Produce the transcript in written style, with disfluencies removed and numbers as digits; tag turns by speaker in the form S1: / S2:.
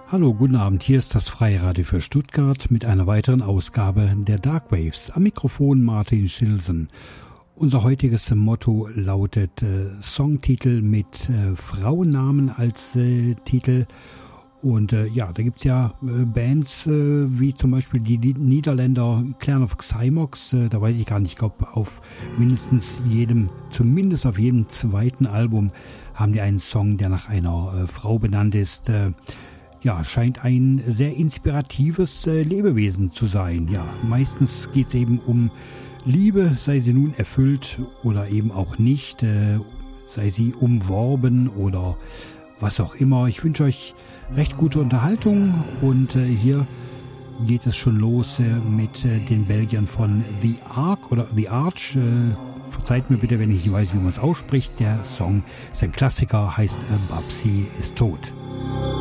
S1: Hallo, guten Abend, hier ist das Freiradio für Stuttgart mit einer weiteren Ausgabe der Dark Waves. Am Mikrofon Martin Schilsen. Unser heutiges Motto lautet Songtitel mit Frauennamen als Titel. Und da gibt's ja Bands wie zum Beispiel die Niederländer Clan of Xymox. Da weiß ich gar nicht, ich glaube zumindest auf jedem zweiten Album haben die einen Song, der nach einer Frau benannt ist. Scheint ein sehr inspiratives Lebewesen zu sein. Ja, meistens geht es eben um Liebe, sei sie nun erfüllt oder eben auch nicht, sei sie umworben oder was auch immer. Ich wünsche euch recht gute Unterhaltung und hier geht es schon los mit den Belgiern von The Ark oder The Arch. Verzeiht mir bitte, wenn ich nicht weiß, wie man es ausspricht. Der Song ist ein Klassiker, heißt Babsi ist tot.